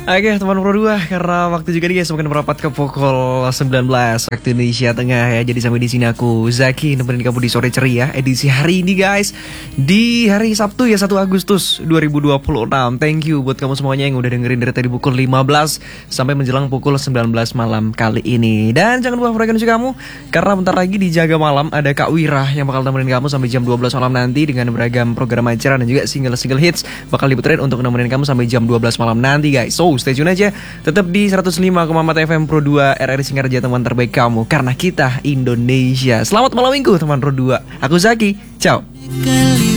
Oke teman Pro 2, karena waktu juga nih guys semakin merapat ke pukul 19 waktu Indonesia Tengah ya. Jadi sampai di sini aku Zaki nemenin kamu di sore ceria edisi hari ini guys. Di hari Sabtu ya 1 Agustus 2026. Thank you buat kamu semuanya yang udah dengerin dari tadi pukul 15 sampai menjelang pukul 19 malam kali ini. Dan jangan lupa frekuensi kamu karena bentar lagi di Jaga Malam ada Kak Wira yang bakal nemenin kamu sampai jam 12 malam nanti dengan beragam program acara dan juga single-single hits bakal diputerin untuk nemenin kamu sampai jam 12 malam nanti guys. So stay tune aja, tetap di 105,4 FM Pro 2 RRI Singaraja, teman terbaik kamu, karena kita Indonesia. Selamat malam minggu teman Pro 2. Aku Zaki, ciao.